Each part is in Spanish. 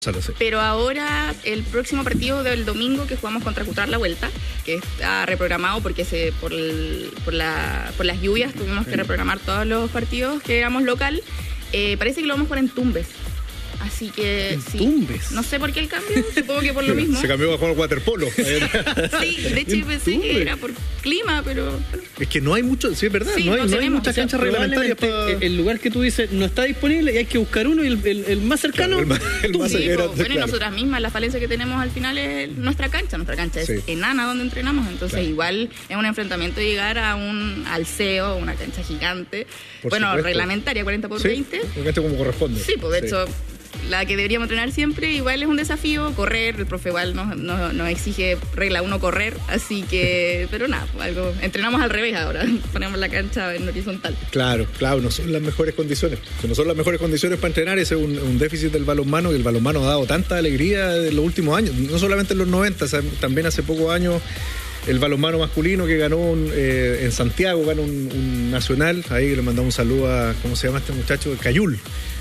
Pero ahora el próximo partido del domingo que jugamos contra Cutrar La Vuelta, que está reprogramado porque por las lluvias tuvimos que reprogramar todos los partidos que éramos local, parece que lo vamos a jugar en Tumbes. Así que ¿En sí. Tumbes? No sé por qué el cambio, supongo que por lo mismo. Se cambió a jugar waterpolo. Sí, de hecho yo pensé que era por clima, pero... Es que no hay mucho, sí es verdad, Sí, no hay tenemos, muchas canchas reglamentarias para... El lugar que tú dices no está disponible y hay que buscar uno y el más cercano. Claro, el más Sí, cercano, bueno, y claro. nosotras mismas, la falencia que tenemos al final es nuestra cancha es Sí. enana donde entrenamos, entonces Claro. igual es un enfrentamiento llegar a un alceo, una cancha gigante, Por bueno, supuesto. reglamentaria 40x20. Sí, un cancha como corresponde. Sí, pues de hecho, la que deberíamos entrenar siempre, igual es un desafío, correr, el profe igual nos exige regla 1 correr, así que, pero nada, pues algo, entrenamos al revés ahora, ponemos la cancha en horizontal. Claro, no son las mejores condiciones. Si no son las mejores condiciones para entrenar, ese es un déficit del balonmano, y el balonmano ha dado tanta alegría en los últimos años, no solamente en los 90, también hace pocos años. El balonmano masculino que ganó en Santiago, ganó un nacional. Ahí le mandamos un saludo a, ¿cómo se llama este muchacho? Cayul,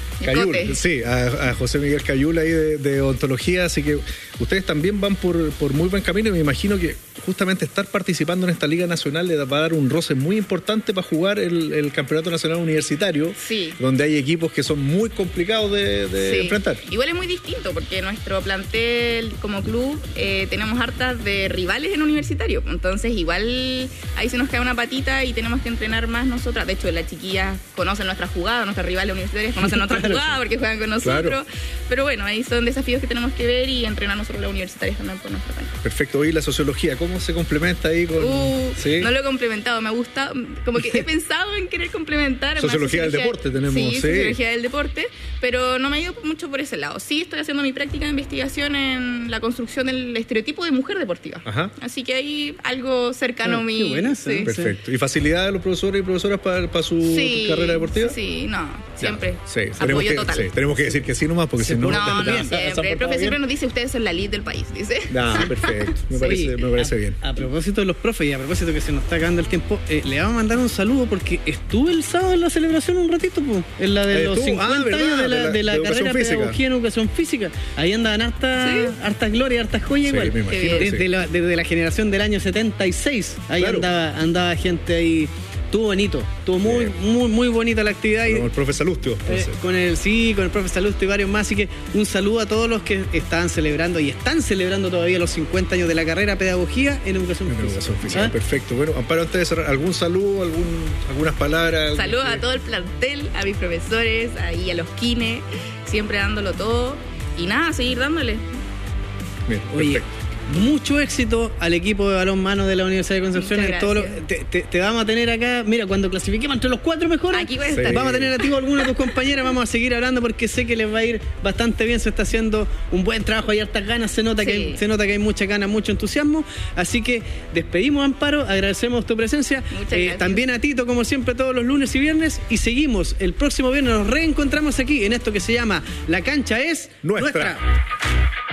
sí, a José Miguel Cayul ahí de odontología. Así que ustedes también van por muy buen camino, y me imagino que justamente estar participando en esta Liga Nacional le va a dar un roce muy importante para jugar el Campeonato Nacional Universitario, Sí. donde hay equipos que son muy complicados de Sí. enfrentar. Igual es muy distinto porque nuestro plantel como club tenemos hartas de rivales en universitario, entonces igual ahí se nos cae una patita y tenemos que entrenar más nosotras. De hecho, las chiquillas conocen nuestras jugadas, nuestras rivales universitarias conocen nuestras jugadas porque juegan con nosotros, Claro. pero bueno, ahí son desafíos que tenemos que ver y entrenar nosotros las universitarias también por nuestra cuenta. Perfecto. Hoy la sociología, ¿cómo se complementa ahí con...? ¿Sí? No lo he complementado, me gusta, como que he pensado en querer complementar más Sociología del deporte tenemos, sí, sí. sociología del deporte, pero no me ha ido mucho por ese lado. Sí, estoy haciendo mi práctica de investigación en la construcción del estereotipo de mujer deportiva. Ajá. Así que hay algo cercano a mi... qué buena, sí. Perfecto. ¿Y facilidad de los profesores y profesoras para su Sí, carrera deportiva? Sí, no, siempre. Sí, Apoyo total. tenemos que decir que sí nomás, porque Sí, si no... No, bien. siempre. El profe siempre nos dice, ustedes son la lead del país, dice. Perfecto. Me Sí, parece bien. A propósito de los profes y a propósito que se nos está acabando el tiempo, le vamos a mandar un saludo porque estuve el sábado en la celebración un ratito, en la de los Estuvo, 50 ¿verdad? años de la de educación carrera física. pedagogía en educación física. Ahí andaban hartas glorias, hartas joyas Sí, igual. me imagino que sí. Desde la generación del año 76, ahí Claro. andaba gente ahí. Estuvo bonito, estuvo muy bonita la actividad. Como el profe Salustio. Con el profe Salustio y varios más, así que un saludo a todos los que estaban celebrando y están celebrando todavía los 50 años de la carrera pedagogía en educación física. ¿Ah? Perfecto. Bueno, Amparo, antes de cerrar, ¿algún saludo, algunas palabras? Saludos a todo el plantel, a mis profesores, ahí a los kines, siempre dándolo todo. Y nada, seguir dándole. Bien, Oye, perfecto. mucho éxito al equipo de balonmano de la Universidad de Concepción. Muchas En todo gracias. te vamos a tener acá, mira, cuando clasifiquemos entre los 4 mejores, Aquí voy a Sí. estar. vamos a tener a ti o a alguna de tus compañeras, vamos a seguir hablando porque sé que les va a ir bastante bien, se está haciendo un buen trabajo, hay hartas ganas, se nota, Sí. que hay muchas ganas, mucho entusiasmo, así que despedimos, Amparo, agradecemos tu presencia. Muchas gracias. También a Tito, como siempre, todos los lunes y viernes, y seguimos el próximo viernes, nos reencontramos aquí en esto que se llama La Cancha es Nuestra.